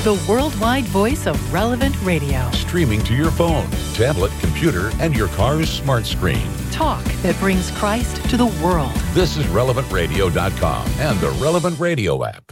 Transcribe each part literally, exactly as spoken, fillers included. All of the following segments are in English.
the worldwide voice of Relevant Radio. Streaming to your phone, tablet, computer, and your car's smart screen. Talk that brings Christ to the world. This is relevant radio dot com and the Relevant Radio app.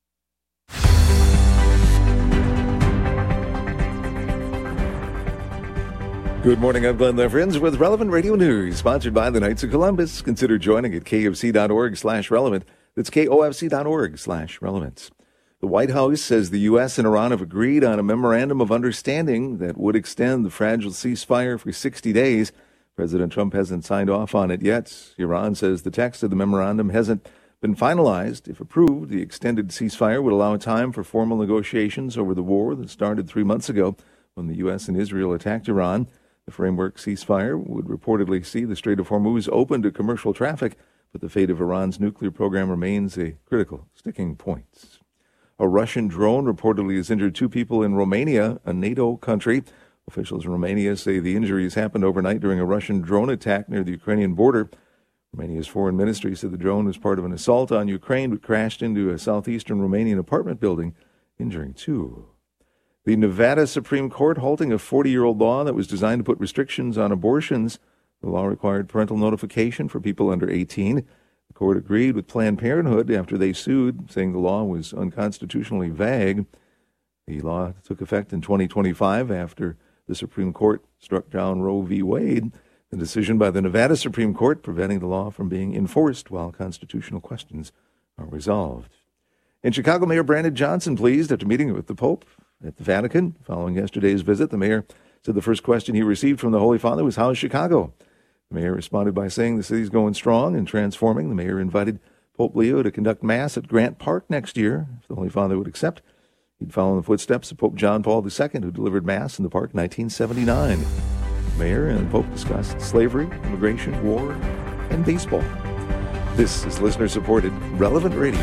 Good morning, I'm Glenn Leverins with Relevant Radio News, sponsored by the Knights of Columbus. Consider joining at kfc.org slash relevant. That's kofc.org slash relevance. The White House says the U S and Iran have agreed on a memorandum of understanding that would extend the fragile ceasefire for sixty days. President Trump hasn't signed off on it yet. Iran says the text of the memorandum hasn't been finalized. If approved, the extended ceasefire would allow time for formal negotiations over the war that started three months ago when the U S and Israel attacked Iran. The framework ceasefire would reportedly see the Strait of Hormuz open to commercial traffic, but the fate of Iran's nuclear program remains a critical sticking point. A Russian drone reportedly has injured two people in Romania, a NATO country. Officials in Romania say the injuries happened overnight during a Russian drone attack near the Ukrainian border. Romania's foreign ministry said the drone was part of an assault on Ukraine, but crashed into a southeastern Romanian apartment building, injuring two. The Nevada Supreme Court halting a forty-year-old law that was designed to put restrictions on abortions. The law required parental notification for people under eighteen. The court agreed with Planned Parenthood after they sued, saying the law was unconstitutionally vague. The law took effect in twenty twenty-five after the Supreme Court struck down Roe v. Wade, the decision by the Nevada Supreme Court preventing the law from being enforced while constitutional questions are resolved. In Chicago, Mayor Brandon Johnson pleased after meeting with the Pope at the Vatican. Following yesterday's visit, the mayor said the first question he received from the Holy Father was, "How's Chicago?" The mayor responded by saying the city's going strong and transforming. The mayor invited Pope Leo to conduct Mass at Grant Park next year, if the Holy Father would accept. He'd follow in the footsteps of Pope John Paul the Second, who delivered Mass in the park in nineteen seventy-nine. The mayor and the Pope discussed slavery, immigration, war, and baseball. This is listener-supported Relevant Radio.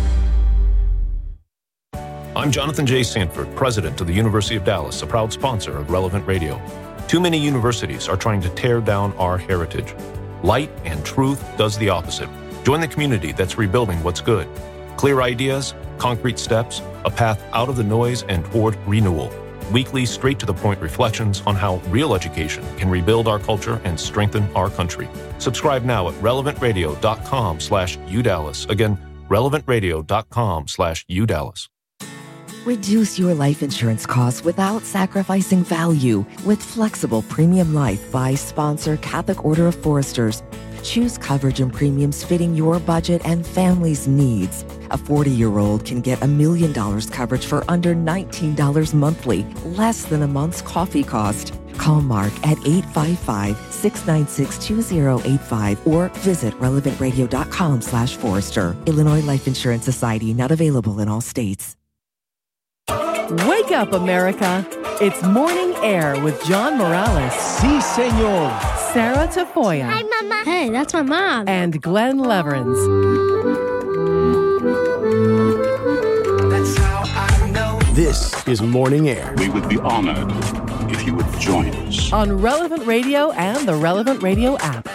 I'm Jonathan J. Sanford, president of the University of Dallas, a proud sponsor of Relevant Radio. Too many universities are trying to tear down our heritage. Light and truth does the opposite. Join the community that's rebuilding what's good. Clear ideas, concrete steps, a path out of the noise and toward renewal. Weekly, straight-to-the-point reflections on how real education can rebuild our culture and strengthen our country. Subscribe now at relevant radio dot com slash U Dallas. Again, relevant radio dot com slash U Dallas. Reduce your life insurance costs without sacrificing value with flexible premium life by sponsor Catholic Order of Foresters. Choose coverage and premiums fitting your budget and family's needs. A forty-year-old can get a million dollars coverage for under nineteen dollars monthly, less than a month's coffee cost. Call Mark at eight five five, six nine six, two zero eight five or visit relevant radio dot com slash Forester. Illinois Life Insurance Society, not available in all states. Wake up, America. It's Morning Air with John Morales. Si, senor. Sarah Tafoya. Hi, Mama. Hey, that's my mom. And Glenn Leverins. That's how I know. This is Morning Air. We would be honored if you would join us. On Relevant Radio and the Relevant Radio app.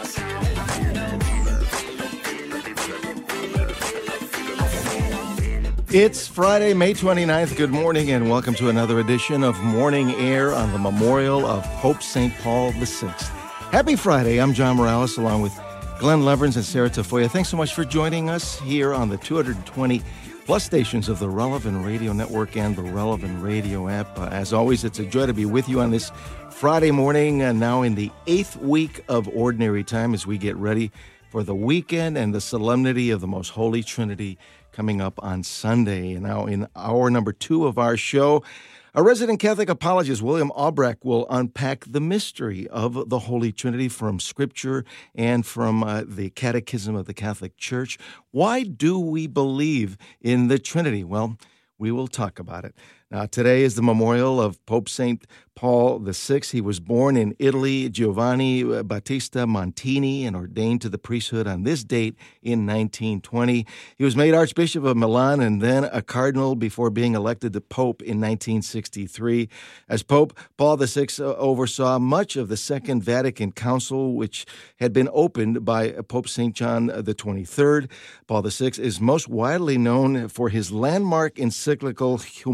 It's Friday, May twenty-ninth. Good morning and welcome to another edition of Morning Air on the memorial of Pope Saint Paul the Sixth. Happy Friday. I'm John Morales along with Glenn Leverins and Sarah Tafoya. Thanks so much for joining us here on the two hundred twenty plus stations of the Relevant Radio Network and the Relevant Radio app. Uh, as always, it's a joy to be with you on this Friday morning, uh, now in the eighth week of Ordinary Time as we get ready for the weekend and the solemnity of the Most Holy Trinity coming up on Sunday. And now in hour number two of our show, a resident Catholic apologist, William Albrecht, will unpack the mystery of the Holy Trinity from Scripture and from uh, the Catechism of the Catholic Church. Why do we believe in the Trinity? Well, we will talk about it. Now, today is the memorial of Pope Saint Paul the Sixth. He was born in Italy, Giovanni Battista Montini, and ordained to the priesthood on this date in nineteen twenty. He was made Archbishop of Milan and then a cardinal before being elected to Pope in nineteen sixty-three. As Pope, Paul the Sixth oversaw much of the Second Vatican Council, which had been opened by Pope Saint John the twenty-third. Paul the Sixth is most widely known for his landmark encyclical Humanae Vitae,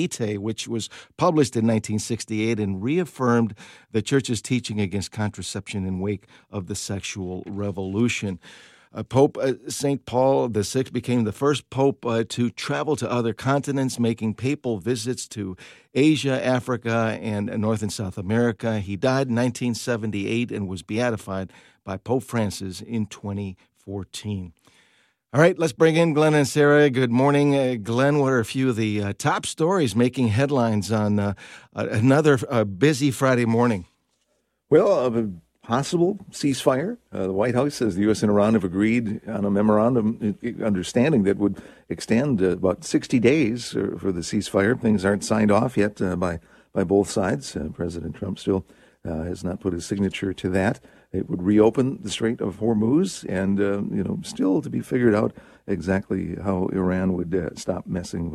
Vitae, which was published in nineteen sixty-eight and reaffirmed the church's teaching against contraception in wake of the sexual revolution. Uh, Pope uh, Saint Paul the Sixth became the first pope uh, to travel to other continents, making papal visits to Asia, Africa, and North and South America. He died in nineteen seventy-eight and was beatified by Pope Francis in twenty fourteen. All right, let's bring in Glenn and Sarah. Good morning. Uh, Glenn, what are a few of the uh, top stories making headlines on uh, another uh, busy Friday morning? Well, uh, possible ceasefire. Uh, the White House says the U S and Iran have agreed on a memorandum understanding that would extend uh, about sixty days for the ceasefire. Things aren't signed off yet uh, by, by both sides. Uh, President Trump still uh, has not put his signature to that. It would reopen the Strait of Hormuz, and uh, you know, still to be figured out exactly how Iran would uh, stop messing with